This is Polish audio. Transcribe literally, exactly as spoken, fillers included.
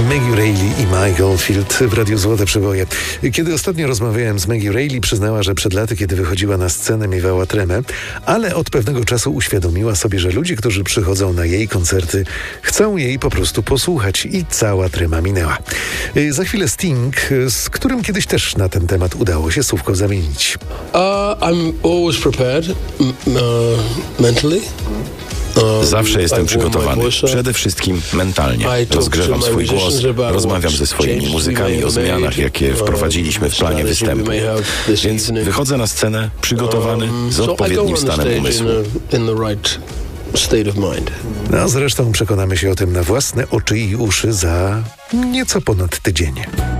Maggie Reilly i Michael Field w Radiu Złote Przeboje. Kiedy ostatnio rozmawiałem z Maggie Reilly, przyznała, że przed laty, kiedy wychodziła na scenę, miewała tremę, ale od pewnego czasu uświadomiła sobie, że ludzie, którzy przychodzą na jej koncerty, chcą jej po prostu posłuchać i cała trema minęła. Za chwilę Sting, z którym kiedyś też na ten temat udało się słówko zamienić. Uh, I'm always prepared m- uh, mentally. Zawsze jestem przygotowany, przede wszystkim mentalnie. Rozgrzewam swój głos, rozmawiam ze swoimi muzykami o zmianach, jakie wprowadziliśmy w planie występu. Więc wychodzę na scenę przygotowany, z odpowiednim stanem umysłu. No zresztą przekonamy się o tym na własne oczy i uszy za nieco ponad tydzień.